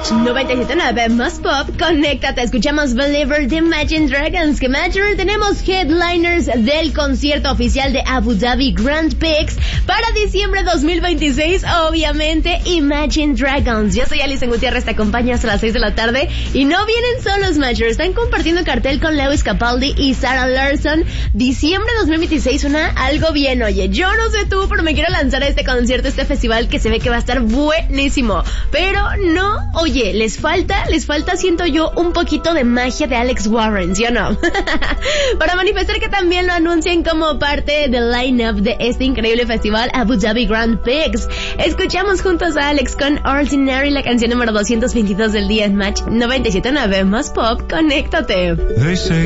Match 97.9 más pop. Conéctate, escuchamos Believer de Imagine Dragons. Que Major tenemos headliners del concierto oficial de Abu Dhabi Grand Prix para diciembre 2026. Obviamente Imagine Dragons. Yo soy Alison Gutiérrez, te acompaño hasta las 6 de la tarde. Y no vienen solos, Major. Están compartiendo cartel con Lewis Capaldi y Sarah Larson. Diciembre 2026 suena algo bien. Oye, yo no sé tú, pero me quiero lanzar a este concierto, este festival que se ve que va a estar buenísimo. Pero no, oye, les falta, siento yo, un poquito de magia de Alex Warren, ¿sí o no? Para manifestar que también lo anuncien como parte del line-up de este increíble festival Abu Dhabi Grand Prix. Escuchamos juntos a Alex con Ordinary, la canción número 222 del día en Match 97.9 más pop. Conéctate. They say